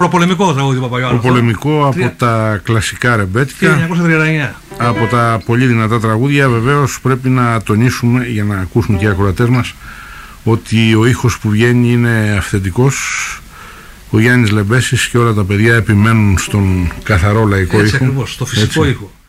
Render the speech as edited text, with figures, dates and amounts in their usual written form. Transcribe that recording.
Προπολεμικό τραγούδι του Παπαγιάννου. Προπολεμικό από τα κλασικά ρεμπέτικα. 1939. Από τα πολύ δυνατά τραγούδια. Βεβαίως πρέπει να τονίσουμε, για να ακούσουν και οι ακροατές μας, ότι ο ήχος που βγαίνει είναι αυθεντικός. Ο Γιάννης Λεμπέσης και όλα τα παιδιά επιμένουν στον καθαρό λαϊκό ήχο. Έτσι ακριβώς, στο φυσικό ήχο.